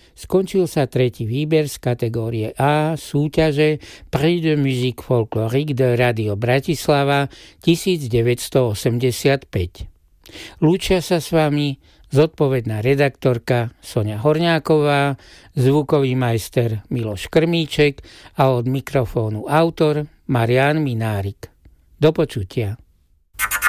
skončil sa tretí výber z kategórie A súťaže Prix de musique folklorique de Radio Bratislava 1985. Lúčia sa s vami zodpovedná redaktorka Soňa Horňáková, zvukový majster Miloš Krmíček a od mikrofónu autor Marián Minárik. Do počutia.